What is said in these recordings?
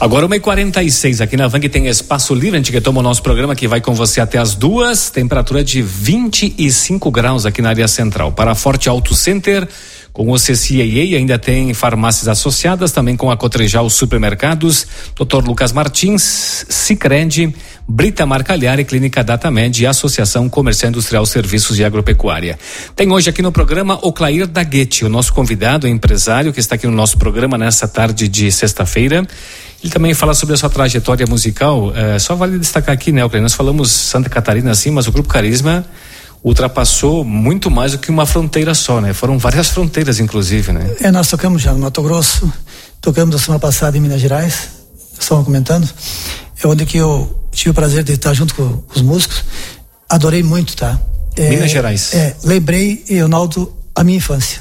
Agora 1h46, aqui na Vang tem Espaço Livre, a gente retoma o nosso programa que vai com você até as 2, temperatura de 25 graus aqui na área central. Para Forte Auto Center, com o CCAA, ainda tem farmácias associadas, também com a Cotrijal Supermercados, Dr. Lucas Martins, Sicredi, Brita Marcalhari, Clínica Datamed e Associação Comercial Industrial Serviços de Agropecuária. Tem hoje aqui no programa o Clair Daguete, o nosso convidado, empresário, que está aqui no nosso programa nessa tarde de sexta-feira. Ele também fala sobre a sua trajetória musical. Só vale destacar aqui, né, Clair? Nós falamos Santa Catarina, sim, mas o Grupo Carisma ultrapassou muito mais do que uma fronteira só, né? Foram várias fronteiras, inclusive, né? Nós tocamos já no Mato Grosso, tocamos a semana passada em Minas Gerais, estavam comentando, onde que eu tive o prazer de estar junto com os músicos, adorei muito, tá? Minas Gerais. Lembrei, Ronaldo, a minha infância,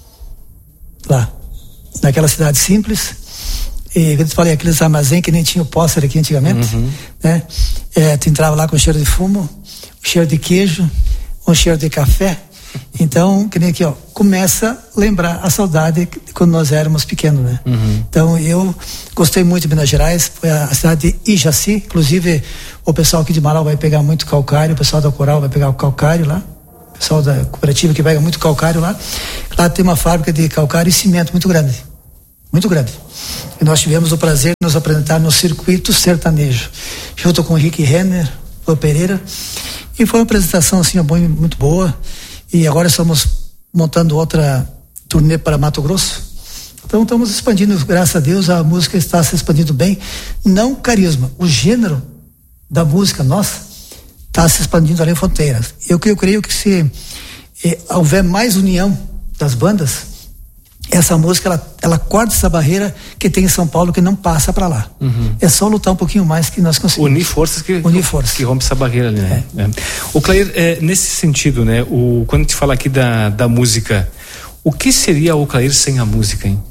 lá, naquela cidade simples, e quando eu falei, aqueles armazém que nem tinha o pôster aqui antigamente, né? Tu entrava lá com cheiro de fumo, cheiro de queijo, um cheiro de café. Então, que nem aqui, começa a lembrar a saudade de quando nós éramos pequenos, né? Então, eu gostei muito de Minas Gerais, foi a cidade de Ijaci, inclusive o pessoal aqui de Marau vai pegar muito calcário, o pessoal da Coral vai pegar o calcário lá, o pessoal da cooperativa que pega muito calcário lá. Lá tem uma fábrica de calcário e cimento muito grande, muito grande. E nós tivemos o prazer de nos apresentar no circuito sertanejo, junto com o Rick Renner, o Pereira. E foi uma apresentação assim, muito boa. E agora estamos montando outra turnê para Mato Grosso. Então estamos expandindo, graças a Deus, a música está se expandindo bem. Não Carisma, o gênero da música nossa está se expandindo além de fronteiras. Eu creio que se houver mais união das bandas, essa música ela corta essa barreira que tem em São Paulo, que não passa para lá. É só lutar um pouquinho mais que nós conseguimos. Unir forças que rompe essa barreira ali, né? O Clair, nesse sentido, né? Quando a gente fala aqui da música, o que seria o Clair sem a música, hein?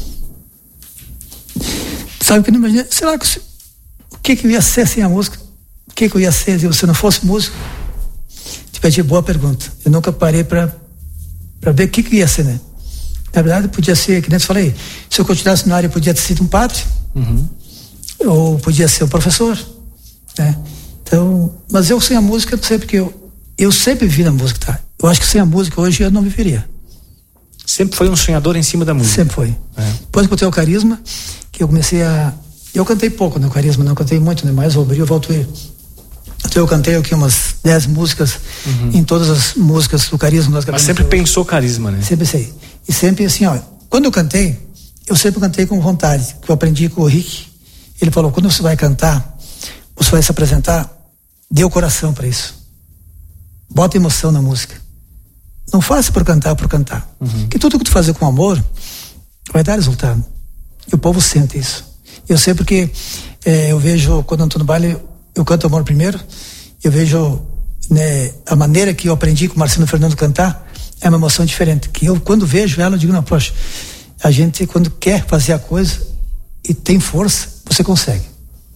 Sabe que eu não imagino, será que o que eu ia ser sem a música? O que eu ia ser se eu não fosse músico? Te pedi boa pergunta. Eu nunca parei para ver o que eu ia ser, né? Na verdade, podia ser, que nem eu falei, se eu continuasse na área, podia ter sido um padre, ou podia ser um professor, né? Então, mas eu sem a música, não sei, porque eu sempre vivi na música, tá? Eu acho que sem a música hoje eu não viveria. Sempre foi um sonhador em cima da música? Sempre foi. Depois que eu tenho o Carisma, que eu comecei eu cantei pouco no Carisma, não cantei muito, né? Mais ou menos, eu volto aí. Então eu cantei aqui umas 10 músicas, em todas as músicas do Carisma. Mas sempre pensou Carisma, né? Sempre sei. E sempre assim, quando eu sempre cantei com vontade, que eu aprendi com o Rick. Ele falou, quando você vai cantar, você vai se apresentar, dê o coração para isso. Bota emoção na música. Não faça por cantar. Que tudo que tu fazer com amor vai dar resultado. E o povo sente isso. Eu sei porque eu vejo, quando eu estou no baile, eu canto amor primeiro, eu vejo, né, a maneira que eu aprendi com o Marcelo Fernando cantar, é uma emoção diferente, que eu quando vejo ela, eu digo, não, poxa, a gente quando quer fazer a coisa e tem força, você consegue.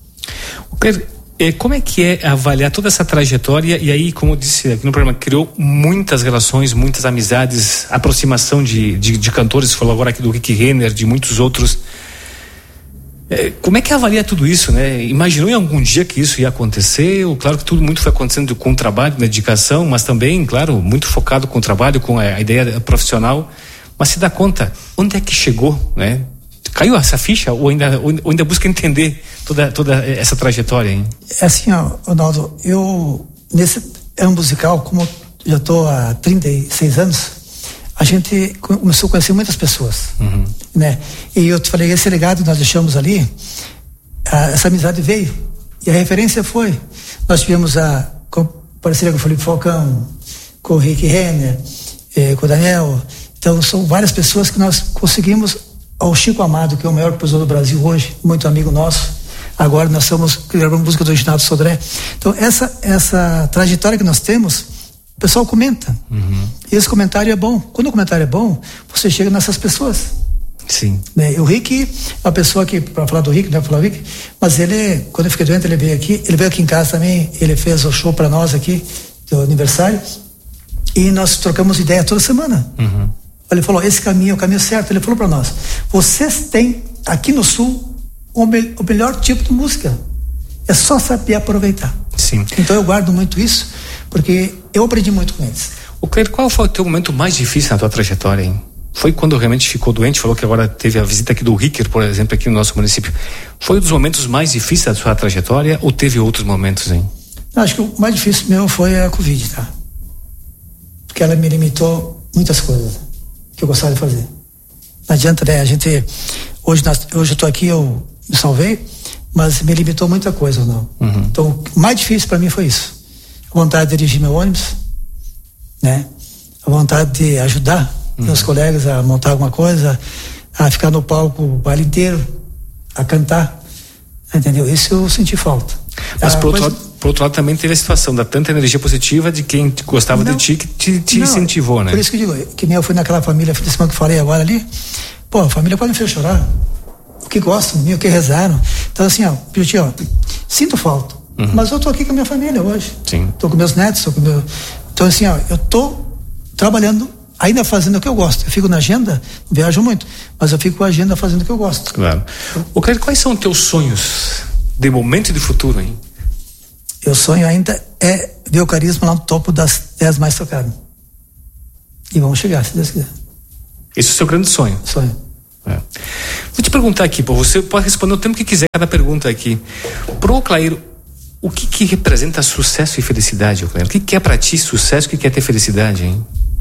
Como é que é avaliar toda essa trajetória? E aí, como eu disse aqui no programa, criou muitas relações, muitas amizades, aproximação de cantores, falou agora aqui do Rick Renner, de muitos outros. Como é que avalia tudo isso, né? Imaginou em algum dia que isso ia acontecer? Claro que tudo muito foi acontecendo com o trabalho, na dedicação, mas também, claro, muito focado com o trabalho, com a ideia profissional. Mas se dá conta, onde é que chegou, né? Caiu essa ficha ou ainda busca entender toda essa trajetória, hein? É assim, Ronaldo, nesse ano musical, como eu já estou há 36 anos, a gente começou a conhecer muitas pessoas, né? E eu te falei, esse legado que nós deixamos ali, essa amizade veio, e a referência foi, nós tivemos a parceria com o Felipe Falcão, com o Rick Renner, com o Daniel. Então são várias pessoas que nós conseguimos, ao Chico Amado, que é o maior compositor do Brasil hoje, muito amigo nosso. Agora nós estamos gravando música do Reginaldo Sodré. Então essa trajetória que nós temos, o pessoal comenta. E esse comentário é bom. Quando o comentário é bom, você chega nessas pessoas. Sim. Né? O Rick é uma pessoa que, para falar do Rick, não é para falar do Rick, mas ele, quando eu fiquei doente, ele veio aqui em casa também, ele fez o show para nós aqui, do aniversário, e nós trocamos ideia toda semana. Ele falou, esse caminho é o caminho certo. Ele falou para nós, vocês têm aqui no Sul o melhor tipo de música. É só saber aproveitar. Sim. Então eu guardo muito isso, porque eu aprendi muito com eles. O Cleir, qual foi o teu momento mais difícil na tua trajetória, hein? Foi quando realmente ficou doente? Falou que agora teve a visita aqui do Ricker, por exemplo, aqui no nosso município. Foi um dos momentos mais difíceis da sua trajetória ou teve outros momentos, hein? Eu acho que o mais difícil meu foi a Covid, tá? Porque ela me limitou muitas coisas que eu gostava de fazer. Não adianta, né? A gente... Hoje eu tô aqui, eu me salvei, mas me limitou muita coisa, não. Uhum. Então, o mais difícil para mim foi isso. A vontade de dirigir meu ônibus, né? A vontade de ajudar meus colegas a montar alguma coisa, a ficar no palco o baile inteiro, a cantar, entendeu? Isso eu senti falta. Mas por outro lado também teve a situação da tanta energia positiva de quem gostava de ti, que te incentivou, né? Por isso que eu digo, que nem eu fui naquela família que eu falei agora ali, pô, a família pode me fazer chorar, o que gostam de mim, o que rezaram. Então assim, ó, sinto falta, mas eu tô aqui com a minha família hoje. Sim. Tô com meus netos, então assim, ó, eu tô trabalhando, ainda fazendo o que eu gosto. Eu fico na agenda, viajo muito, mas eu fico com a agenda fazendo o que eu gosto. Claro. O Cleir, quais são os teus sonhos de momento e de futuro, hein? Meu sonho ainda é ver o Carisma lá no topo das 10 mais tocadas. E vamos chegar, se Deus quiser. Esse é o seu grande sonho? Sonho. É. Vou te perguntar aqui, pô, você pode responder o tempo que quiser cada pergunta aqui. Pro Cleir, o que representa sucesso e felicidade, Cleir? O que é pra ti sucesso, o que é ter felicidade, hein?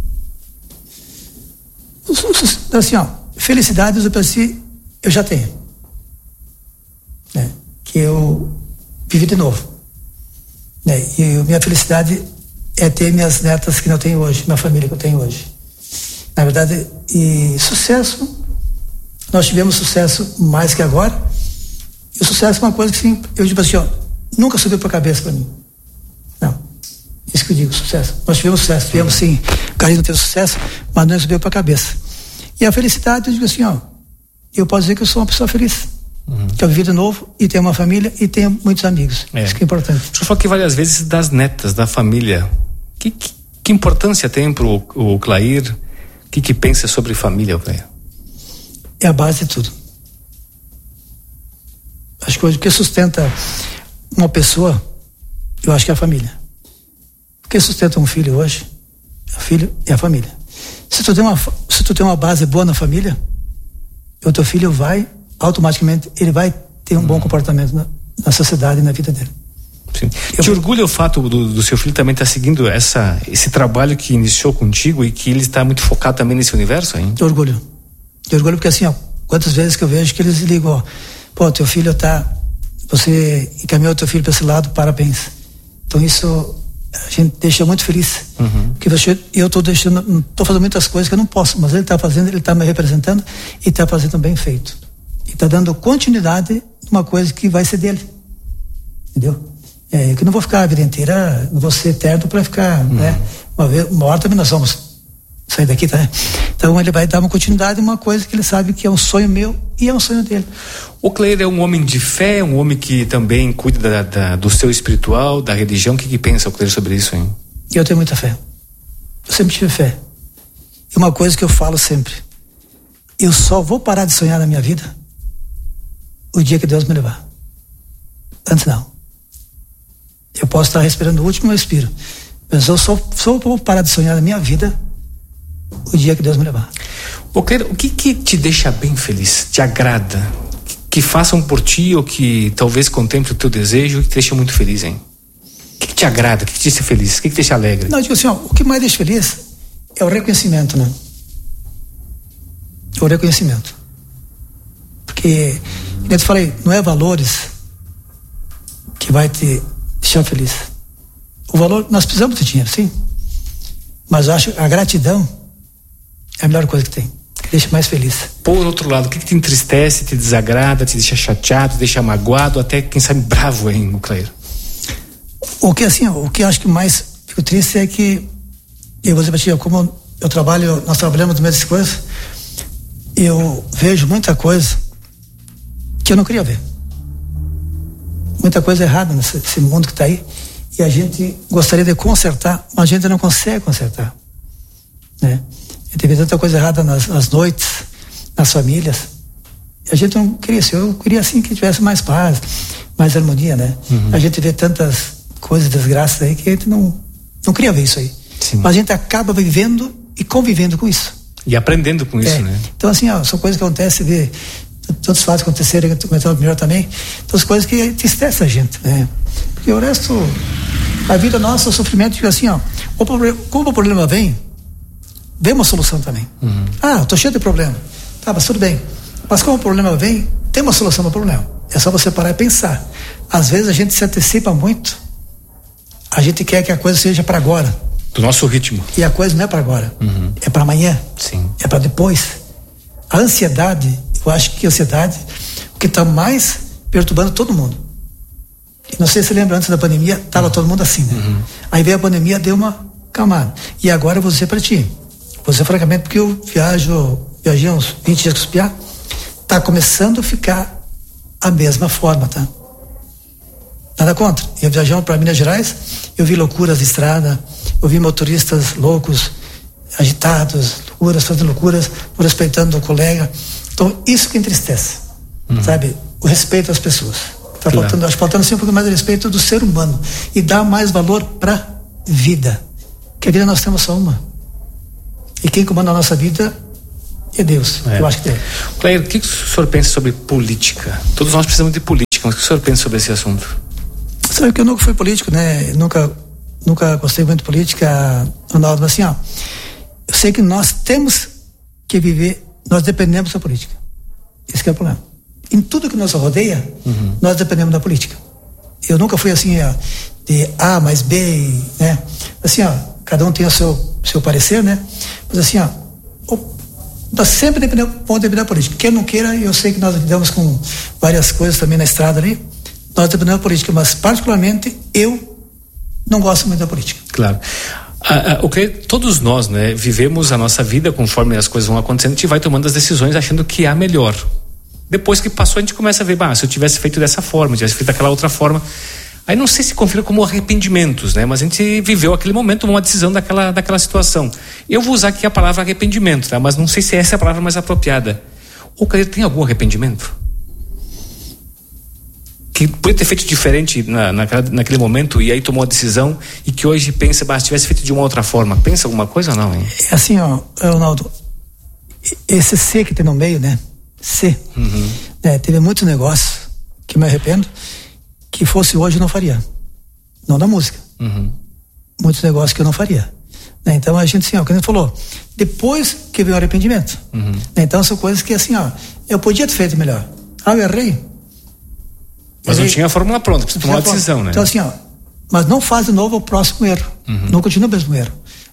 Assim, ó, felicidade eu já tenho, né? Que eu vivi de novo, né? E minha felicidade é ter minhas netas que eu tenho hoje, minha família que eu tenho hoje. Na verdade, e sucesso, nós tivemos sucesso mais que agora. E o sucesso é uma coisa que sim, eu digo assim, ó, nunca subiu pra cabeça pra mim. Não. Isso que eu digo, sucesso. Nós tivemos sucesso, tivemos sim, o Carisma teve sucesso, mas não subiu pra cabeça. E a felicidade, eu digo assim, ó, eu posso dizer que eu sou uma pessoa feliz. Que eu vivi de novo e tenho uma família e tenho muitos amigos. Isso que é importante. O senhor falou aqui várias vezes das netas, da família. Que importância tem pro o Cleir? O que pensa sobre família, Cleir? É a base de tudo. Acho que hoje o que sustenta uma pessoa, eu acho que é a família. O que sustenta um filho hoje, o filho é a família. Se tu tem uma base boa na família, o teu filho automaticamente ele vai ter um bom comportamento na sociedade e na vida dele. Sim. Te orgulha o fato do seu filho também estar seguindo esse trabalho que iniciou contigo e que ele está muito focado também nesse universo, hein? De orgulho porque assim, ó, quantas vezes que eu vejo que eles ligam, ó, pô, teu filho você encaminhou teu filho para esse lado, parabéns. Então isso a gente deixa muito feliz, porque eu tô fazendo muitas coisas que eu não posso, mas ele tá fazendo, ele tá me representando e tá fazendo bem feito e tá dando continuidade numa coisa que vai ser dele, entendeu? Que eu não vou ficar a vida inteira, não vou ser eterno para ficar, né? Uma hora também nós vamos sair daqui, tá? Então ele vai dar uma continuidade, uma coisa que ele sabe que é um sonho meu e é um sonho dele. O Cleir é um homem de fé, um homem que também cuida do seu espiritual, da religião. O que pensa o Cleir sobre isso, hein? Eu tenho muita fé. Eu sempre tive fé. E uma coisa que eu falo sempre, eu só vou parar de sonhar na minha vida o dia que Deus me levar. Antes não. Eu posso estar respirando o último respiro, mas eu só vou parar de sonhar na minha vida o dia que Deus me levar. O que te deixa bem feliz? Te agrada? Que façam por ti ou que talvez contemple o teu desejo e que te deixa muito feliz, hein? O que te agrada? O que te deixa feliz? O que te deixa alegre? Não, eu digo assim, ó, o que mais deixa feliz é o reconhecimento, né? O reconhecimento. Porque, como eu te falei, não é valores que vai te deixar feliz. O valor, nós precisamos de dinheiro, sim. Mas eu acho que a gratidão é a melhor coisa que tem, que deixa mais feliz. Por outro lado, o que te entristece, te desagrada, te deixa chateado, te deixa magoado, até quem sabe bravo, hein, Cleir? O que eu acho que mais fico triste é que eu vou dizer, como nós trabalhamos nas mesmas coisas, eu vejo muita coisa que eu não queria ver. Muita coisa errada nesse mundo que está aí. E a gente gostaria de consertar, mas a gente não consegue consertar, né? Teve tanta coisa errada nas noites, nas famílias, A gente não queria isso. Eu queria assim que tivesse mais paz, mais harmonia, né? A gente vê tantas coisas, desgraças aí, que a gente não queria ver isso aí. Sim. Mas a gente acaba vivendo e convivendo com isso. E aprendendo com isso, né? Então, assim, são coisas que acontecem, vê, tantos fatos acontecerem, que tu comentou melhor também, então, as coisas que entristecem a gente, né? Porque o resto, a vida nossa, o sofrimento, fica assim, como o problema vem uma solução também. Eu tô cheio de problema. Tá, mas tudo bem. Mas como o problema vem, tem uma solução para o problema. É só você parar e pensar. Às vezes a gente se antecipa muito. A gente quer que a coisa seja para agora. Do nosso ritmo. E a coisa não é para agora. É para amanhã. Sim. É para depois. A ansiedade, eu acho que a ansiedade o que está mais perturbando todo mundo. E não sei se você lembra, antes da pandemia, estava todo mundo assim, né? Aí veio a pandemia, deu uma calmada. E agora eu vou dizer para ti. Vou dizer francamente, porque eu viajei uns 20 dias com os piá, tá começando a ficar a mesma forma, tá? Nada contra. Eu viajando para Minas Gerais, eu vi loucuras de estrada, eu vi motoristas loucos, agitados, loucuras, fazendo loucuras, não respeitando o colega. Então, isso que entristece, sabe? O respeito às pessoas. Tá faltando, acho que faltando assim um pouco mais de respeito do ser humano e dar mais valor para vida. Porque a vida nós temos só uma. E quem comanda a nossa vida é Deus. Eu acho que tem. Clair, o que o senhor pensa sobre política? Todos nós precisamos de política, mas o que o senhor pensa sobre esse assunto? Sabe que eu nunca fui político, né? Nunca gostei muito de política, Ronaldo, mas assim, eu sei que nós temos que viver, nós dependemos da política. Esse que é o problema. Em tudo que nos rodeia, nós dependemos da política. Eu nunca fui assim, de A mais B, né? Assim, cada um tem o seu parecer, né? Mas assim, nós sempre vamos depender da política. Quem não queira, eu sei que nós lidamos com várias coisas também na estrada ali, nós dependemos da política, mas particularmente eu não gosto muito da política. Claro. Todos nós, né, vivemos a nossa vida conforme as coisas vão acontecendo, a gente vai tomando as decisões achando que há melhor. Depois que passou, a gente começa a ver, se eu tivesse feito dessa forma, tivesse feito daquela outra forma. Aí não sei se confira como arrependimentos, né? Mas a gente viveu aquele momento, uma decisão daquela situação. Eu vou usar aqui a palavra arrependimento, tá? Mas não sei se essa é a palavra mais apropriada. O Clair tem algum arrependimento? Que poderia ter feito diferente naquele momento e aí tomou a decisão e que hoje pensa, se tivesse feito de uma outra forma, pensa alguma coisa ou não, hein? É assim, Ronaldo, esse C que tem no meio, né? C. Teve muitos negócios que me arrependo, que fosse hoje eu não faria. Não da música. Muitos negócios que eu não faria. Né? Então a gente, assim, como a gente falou, depois que veio o arrependimento. Né? Então são coisas que, assim, eu podia ter feito melhor. Eu errei. Mas não tinha a fórmula pronta, precisa tomar uma decisão, né? Então assim, mas não faz de novo o próximo erro. Não continua o mesmo erro.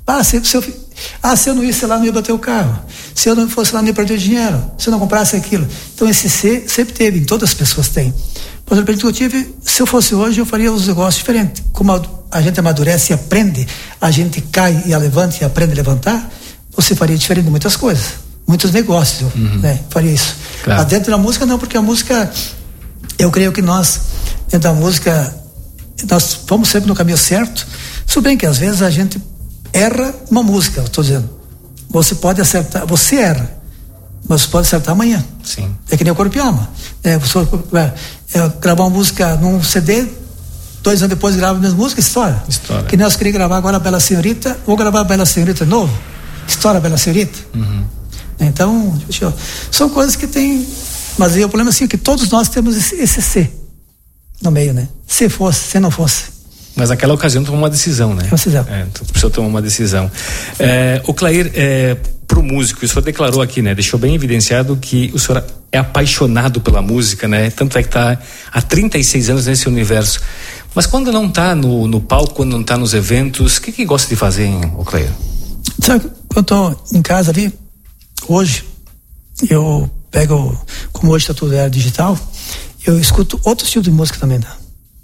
Se eu não ia, sei lá, não ia bater o carro. Se eu não fosse lá, não ia perder o dinheiro. Se eu não comprasse aquilo. Então esse C sempre teve, em todas as pessoas tem. Mas o que eu tive, se eu fosse hoje, eu faria os negócios diferentes. Como a gente amadurece e aprende, a gente cai e levanta e aprende a levantar, você faria diferente de muitas coisas. Muitos negócios, né? Faria isso. Claro. Mas dentro da música não, porque a música, eu creio que nós, dentro da música, nós vamos sempre no caminho certo. Tudo bem que às vezes a gente erra uma música, eu estou dizendo. Você pode acertar, você erra, mas você pode acertar amanhã. Sim. É que nem o Corpo e Alma. Gravar uma música num CD, 2 anos depois grava a mesma música, história. Que nem nós queríamos gravar agora a Bela Senhorita, vou gravar a Bela Senhorita de novo, história Bela Senhorita. Então, são coisas que tem, mas aí o problema é assim, que todos nós temos esse C no meio, né? Se fosse, se não fosse. Mas naquela ocasião tomou uma decisão, né? Precisou tomar uma decisão. O Clair, pro músico, o senhor declarou aqui, né? Deixou bem evidenciado que o senhor é apaixonado pela música, né? Tanto é que está há 36 anos nesse universo. Mas quando não está no palco, quando não está nos eventos, o que gosta de fazer, hein, o Clair? Sabe, quando eu tô em casa ali, hoje, eu pego, como hoje está tudo digital, eu escuto outro estilo de música também, tá?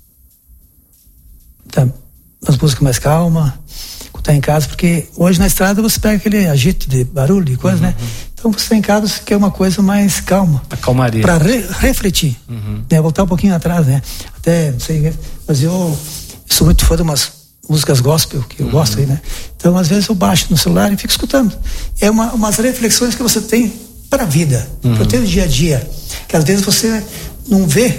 As músicas mais calmas, quando tá em casa, porque hoje na estrada você pega aquele agito de barulho e coisa, né? Então você tá em casa, você quer uma coisa mais calma. A calmaria. Pra refletir, né? Voltar um pouquinho atrás, né? Até, não sei, mas eu sou muito fã de umas músicas gospel, que eu gosto aí, né? Então às vezes eu baixo no celular e fico escutando. É umas reflexões que você tem para a vida, para o teu dia a dia, que às vezes você não vê,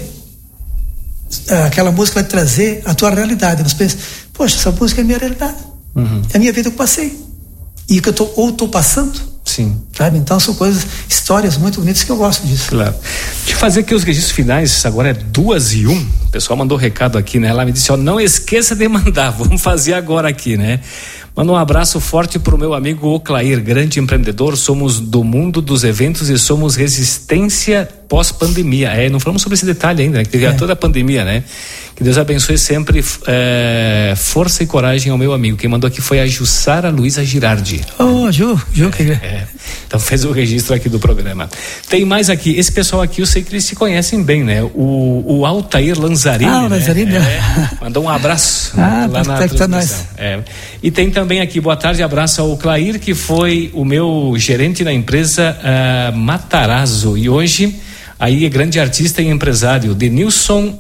aquela música vai trazer a tua realidade, você pensa, poxa, essa música é a minha realidade, é a minha vida que eu passei, e que eu estou passando. Sim. Sabe? Então são histórias muito bonitas que eu gosto disso. Claro. Deixa eu fazer aqui os registros finais, agora é 2:01. O pessoal mandou recado aqui, né? Ela me disse, não esqueça de mandar, vamos fazer agora aqui, né? Manda um abraço forte pro meu amigo Oclair, grande empreendedor, somos do mundo dos eventos e somos resistência pós-pandemia. Não falamos sobre esse detalhe ainda, né? Que teve toda a pandemia, né? Que Deus abençoe sempre, força e coragem ao meu amigo. Quem mandou aqui foi a Jussara Luiza Girardi. Ju, que então fez o registro aqui do programa. Tem mais aqui, esse pessoal aqui eu sei que eles se conhecem bem, né? O Altair Lanzarini, o Lanzarini, mandou um abraço lá na transmissão. E tem também aqui, boa tarde, abraço ao Clair, que foi o meu gerente na empresa Matarazzo, e hoje aí é grande artista e empresário, Denilson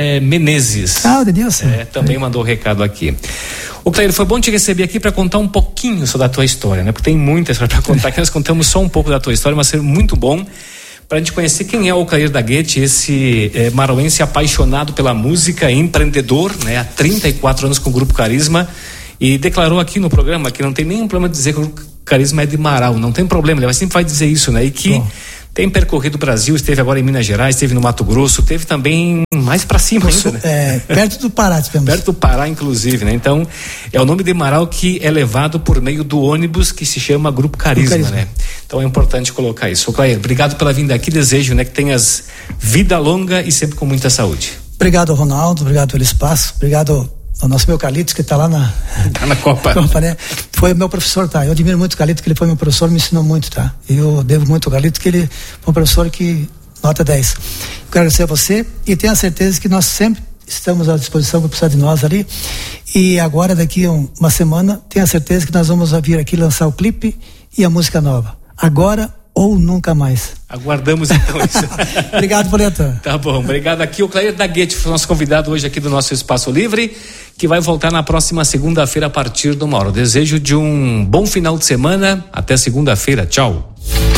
Menezes. O Denilson. Também mandou recado aqui. Ô Clair, foi bom te receber aqui para contar um pouquinho sobre a tua história, né? Porque tem muita história para contar, que nós contamos só um pouco da tua história, mas ser muito bom para a gente conhecer quem é o Clair da Guete, esse marauense apaixonado pela música, empreendedor, né? Há 34 anos com o Grupo Carisma, e declarou aqui no programa que não tem nenhum problema de dizer que o Grupo Carisma é de Marau, não tem problema, ele sempre vai dizer isso, né? E que tem percorrido o Brasil, esteve agora em Minas Gerais, esteve no Mato Grosso, esteve também mais para cima ainda, né? Perto do Pará, perto do Pará, inclusive, né? Então, é o nome de Marau que é levado por meio do ônibus que se chama Grupo Carisma, né? Então é importante colocar isso. Clair, obrigado pela vinda aqui, desejo, né, que tenhas vida longa e sempre com muita saúde. Obrigado, Ronaldo, obrigado pelo espaço, obrigado ao meu Carlitos, que está lá na Copa, né? Foi meu professor, tá? Eu admiro muito o Carlitos, que ele foi meu professor, me ensinou muito, tá? Eu devo muito ao Carlitos, que ele foi um professor que nota 10. Eu quero agradecer a você e tenho a certeza que nós sempre estamos à disposição para precisar de nós ali, e agora daqui a uma semana tenho a certeza que nós vamos vir aqui lançar o clipe e a música nova. Agora ou nunca mais. Aguardamos então isso. Obrigado, Boleto. Tá bom, obrigado aqui. O Clair da Guete foi nosso convidado hoje aqui do nosso Espaço Livre, que vai voltar na próxima segunda-feira a partir de 1h. Desejo de um bom final de semana. Até segunda-feira. Tchau.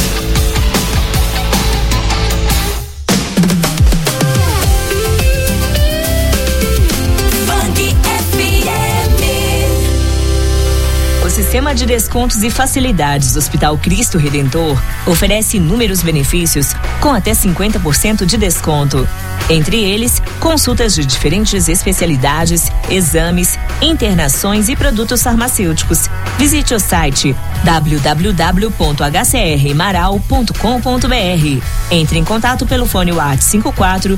O Sistema de Descontos e Facilidades do Hospital Cristo Redentor oferece inúmeros benefícios com até 50% de desconto. Entre eles, consultas de diferentes especialidades, exames, internações e produtos farmacêuticos. Visite o site www.hcrmarau.com.br. Entre em contato pelo fone WhatsApp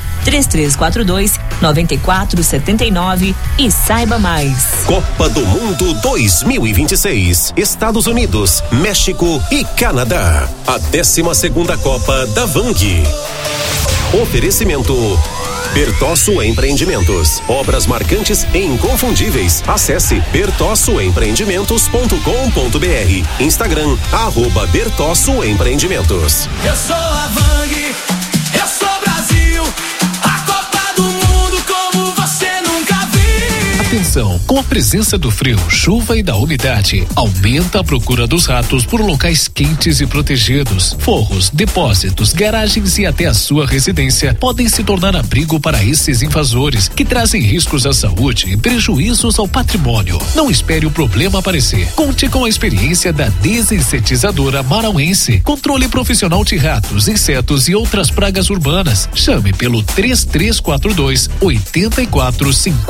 54-3342-9479 e saiba mais. Copa do Mundo 2026. Estados Unidos, México e Canadá. A 12ª Copa da Vang. Oferecimento Bertosso Empreendimentos. Obras marcantes e inconfundíveis. Acesse bertossoempreendimentos.com.br. Instagram, @Bertosso Empreendimentos. Eu sou a Vang, eu sou Brasil. A Copa do Mundo como você nunca viu. Atenção, com a presença do frio, chuva e da umidade, aumenta a procura dos ratos por locais quentes e protegidos. Forros, depósitos, garagens e até a sua residência podem se tornar abrigo para esses invasores, que trazem riscos à saúde e prejuízos ao patrimônio. Não espere o problema aparecer. Conte com a experiência da desinsetizadora marauense. Controle profissional de ratos, insetos e outras pragas urbanas. Chame pelo 3342-8450.